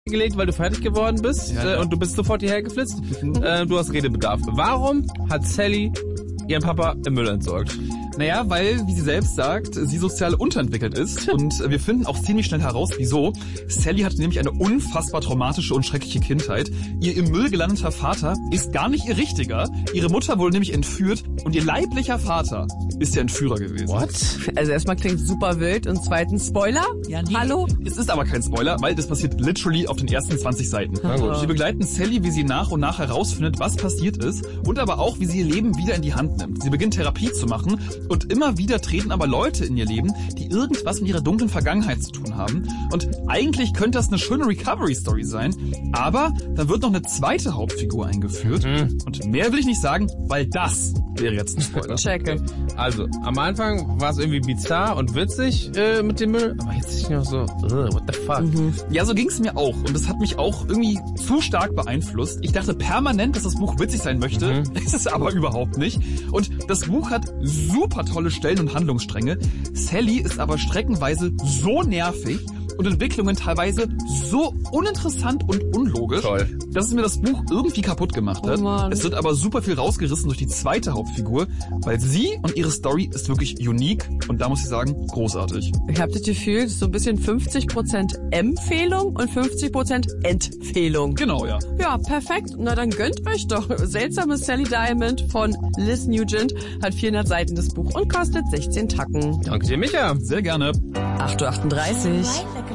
gelegt, weil du fertig geworden bist und du bist sofort hierher geflitzt. Du hast Redebedarf. Warum hat Sally ihren Papa im Müll entsorgt? Naja, weil, wie sie selbst sagt, sie sozial unterentwickelt ist und wir finden auch ziemlich schnell heraus, wieso. Sally hatte nämlich eine unfassbar traumatische und schreckliche Kindheit. Ihr im Müll gelandeter Vater ist gar nicht ihr richtiger. Ihre Mutter wurde nämlich entführt und ihr leiblicher Vater ist der Entführer gewesen. What? Also erstmal klingt super wild und zweitens Spoiler? Ja, nee. Hallo? Es ist aber kein Spoiler, weil das passiert literally auf den ersten 20 Seiten. Wir begleiten Sally, wie sie nach und nach herausfindet, was passiert ist und aber auch, wie sie ihr Leben wieder in die Hand nimmt. Sie beginnt Therapie zu machen und immer wieder treten aber Leute in ihr Leben, die irgendwas mit ihrer dunklen Vergangenheit zu tun haben. Und eigentlich könnte das eine schöne Recovery-Story sein, aber dann wird noch eine zweite Hauptfigur eingeführt. Und mehr will ich nicht sagen, weil das wäre jetzt ein Spoiler. Checke. Also, am Anfang war es irgendwie bizarr und witzig mit dem Müll, aber jetzt ist es noch so, what the fuck? Ja, so ging's mir auch und das hat mich auch irgendwie zu stark beeinflusst. Ich dachte permanent, dass das Buch witzig sein möchte, ist es aber überhaupt nicht. Und das Buch hat super tolle Stellen und Handlungsstränge. Sally ist aber streckenweise so nervig und Entwicklungen teilweise so uninteressant und unlogisch, dass es mir das Buch irgendwie kaputt gemacht hat. Es wird aber super viel rausgerissen durch die zweite Hauptfigur, weil sie und ihre Story ist wirklich unique und da muss ich sagen, großartig. Ich habe das Gefühl, es ist so ein bisschen 50% Empfehlung und 50% Entfehlung. Genau, ja. Ja, perfekt. Na dann gönnt euch doch. Seltsame Sally Diamond von Liz Nugent hat 400 Seiten das Buch und kostet 16 Tacken. Danke dir, Micha. Sehr gerne. 8:38 Uhr.